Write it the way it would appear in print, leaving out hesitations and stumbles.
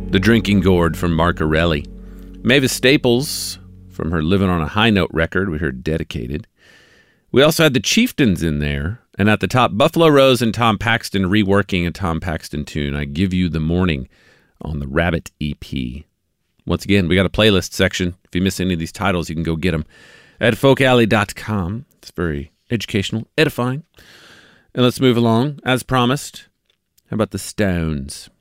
The Drinking Gourd from Mark Arelli. Mavis Staples from her Living on a High Note record, we heard Dedicated. We also had the Chieftains in there. And at the top, Buffalo Rose and Tom Paxton reworking a Tom Paxton tune, I Give You the Morning, on the Rabbit EP. Once again, we got a playlist section. If you miss any of these titles, you can go get them at folkalley.com. It's very educational, edifying. And let's move along. As promised, how about the Stones?